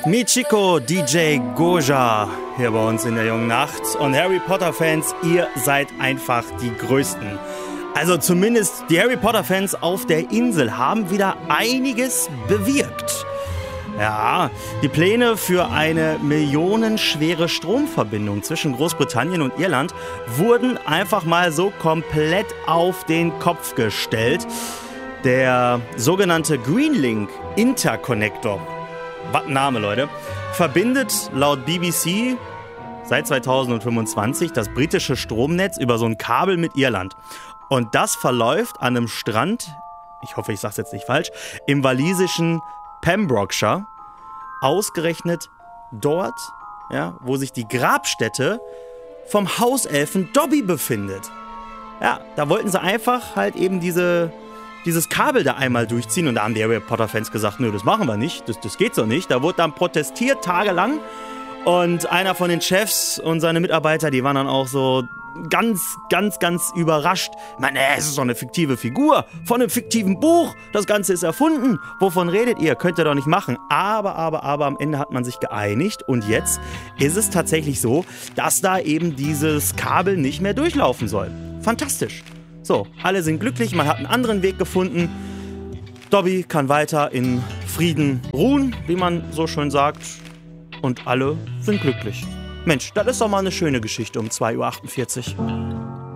Michiko DJ Goja hier bei uns in der jungen Nacht. Und Harry Potter-Fans, ihr seid einfach die Größten. Also zumindest die Harry Potter-Fans auf der Insel haben wieder einiges bewirkt. Ja, die Pläne für eine millionenschwere Stromverbindung zwischen Großbritannien und Irland wurden einfach mal so komplett auf den Kopf gestellt. Der sogenannte Greenlink Interconnector, was ein Name, Leute, verbindet laut BBC seit 2025 das britische Stromnetz über so ein Kabel mit Irland. Und das verläuft an einem Strand, ich hoffe, ich sage es jetzt nicht falsch, im walisischen Pembrokeshire, ausgerechnet dort, ja, wo sich die Grabstätte vom Hauselfen Dobby befindet. Ja, da wollten sie einfach halt eben dieses Kabel da einmal durchziehen und da haben die Harry Potter-Fans gesagt, nö, das machen wir nicht, das geht so nicht. Da wurde dann protestiert, tagelang, und einer von den Chefs und seine Mitarbeiter, die waren dann auch so ganz überrascht. Ich meine, es ist doch eine fiktive Figur von einem fiktiven Buch. Das Ganze ist erfunden. Wovon redet ihr? Könnt ihr doch nicht machen. Aber am Ende hat man sich geeinigt und jetzt ist es tatsächlich so, dass da eben dieses Kabel nicht mehr durchlaufen soll. Fantastisch. So, alle sind glücklich, man hat einen anderen Weg gefunden. Dobby kann weiter in Frieden ruhen, wie man so schön sagt. Und alle sind glücklich. Mensch, das ist doch mal eine schöne Geschichte um 2:48 Uhr.